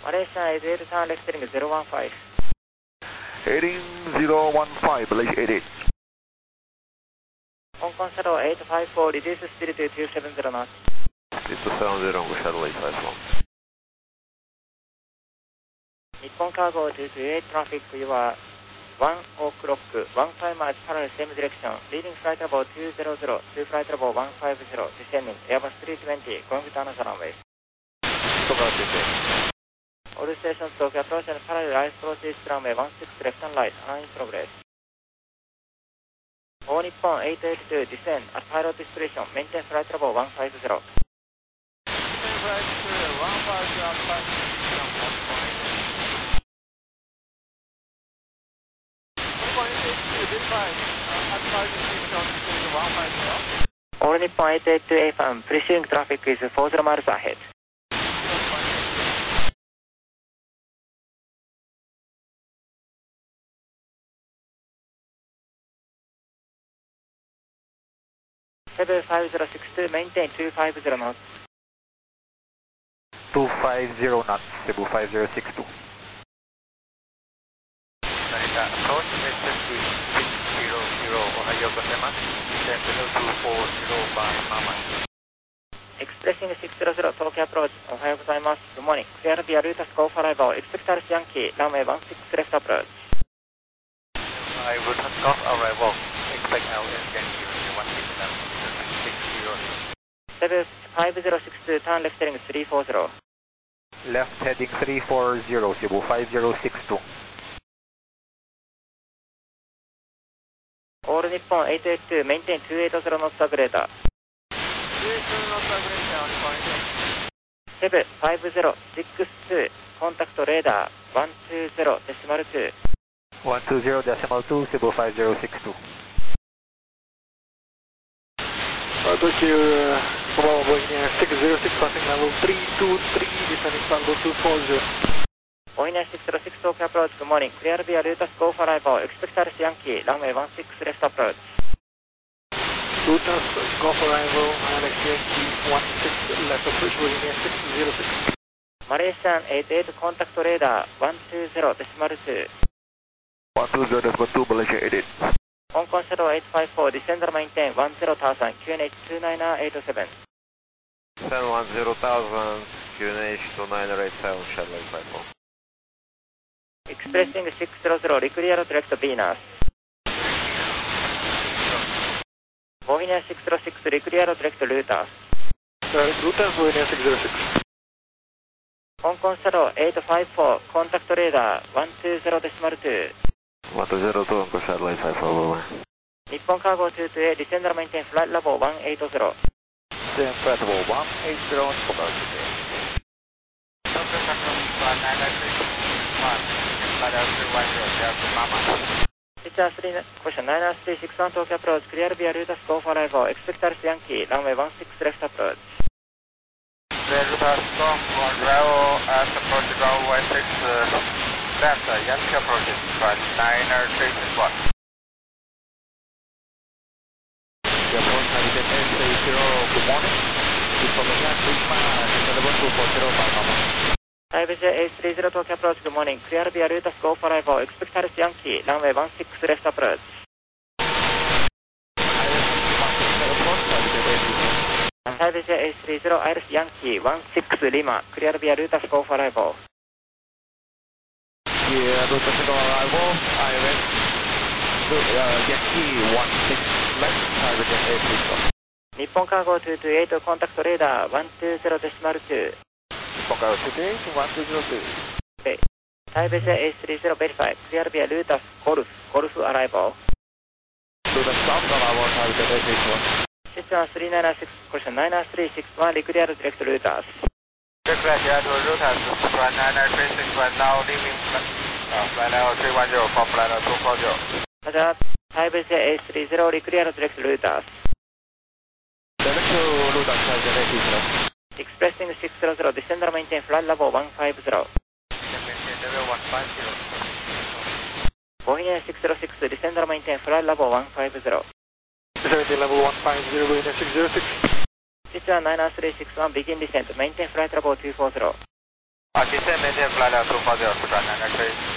Malaysia 88 turn left heading 015. Heading 015, Malaysia 88. Hong Kong Shuttle 854, reduce speed to 270 knots. Speed to 70, Shuttle 854. Nippon Cargo 228 traffic, you are 1 o'clock, 15 miles parallel same direction, leading flight level 200, to flight level 150, descending, Airbus 320, going to another runway. All stations Tokyo approach and parallel ice process runway 16 left and right, and in progress. All Nippon 882, descend at pilot discretion, maintain flight level 150. Maintain flight 150 at pilot discretion. All Nippon 882 AFM, pursuing traffic is 40 miles ahead. Cebu 5062, maintain 250 knots. 250 knots, Cebu 5062. Approach SSB 600, Ohio gozaimasu. Descend below 240 bar Mama. Expressing 600, Tokyo approach, Ohio gozaimasu. Good morning. Clear via Rutas Go for arrival, expect Alice Yankee, runway 16 left approach. I will not go arrival, expect Alice Yankee, runway 16 left. Cebu 5062, turn left heading 340. Left heading 340, Cebu 5062. All Nippon 882, maintain 280 knots operator. 280 knots operator, Nippon 882. Cebu 5062, contact radar 120.2. 120.2, Cebu 5062. Tokyo, Boeing 606, passing level 323, descending Tango 240. Boeing 606, Tokyo approach, good morning. Clear via Rutas Go for arrival, expect Alice Yankee, runway 16 left approach. Rutas Go for arrival, Alice Yankee 16 left approach, Boeing 606. Malaysian 88, contact radar 120.2. 120.2, Malaysia 88. Hong Kong Shuttle 854, descender maintain 10,000, QNH 29087. 710,000, QNH 29087, Shuttle 854. Expressing 600, reclear direct Venus. Boeing 606, reclear direct Rutas. Rutas, Boeing 606. Hong Kong Shuttle 854, contact radar 120.2. 120.2, Hong Kong Shuttle 854, over. Nippon Cargo 228, descender maintain flight level 180. Descend flight level 180, Nippon Cargo 228. Tokyo Shuttle 93661, flight level 310, Mama. Question 99361, Tokyo approach, clear via Rutas Go for arrival, expect Alice Yankee, runway 16 left approach. Clear Rutas Go for arrival at approach runway 6 left, Yankee approaches, flight 99361. The approach Habitat S80, good morning. Information Lima, descend level 240 by Mama. H30 Tokyo approach, good morning. Clear via Rutas Go for arrival, expect Alice Yankee, runway 16 left approach. H30 Alice Yankee 16 Lima, clear via Rutas Go for arrival. Yeah, Rutas Go arrival, Yankee 16 left, H30. Nippon Cargo 228, contact radar 120.2. Nippon Cargo 228, 120.2. Okay. H30 verify, clear via Rutas Golf arrival. Rutas Golf arrival, Habitat S81. System 396, question 99361, reclear direct Rutas. Declare direct Rutas, flight 99361, now leaving flight level 310 from flight level 240. Roger, H30, reclear direct Rutas. Direct to Rutas, Habitat S80. Expressing 600, descender maintain flight level 150. Maintain level 150. Boeing 606, descender maintain flight level 150. Descending level 150, Boeing 606. System 99361, begin descent, maintain flight level 240. descend maintain flight level 240 to 993.